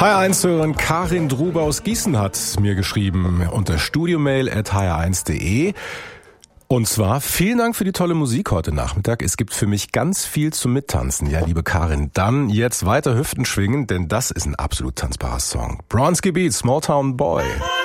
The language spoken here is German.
HR1-Hörerin Karin Druber aus Gießen hat mir geschrieben unter studiomail@hr1.de. Und zwar, vielen Dank für die tolle Musik heute Nachmittag. Es gibt für mich ganz viel zum Mittanzen. Ja, liebe Karin, dann jetzt weiter Hüften schwingen, denn das ist ein absolut tanzbarer Song. Bronski Beat, Small Town Boy.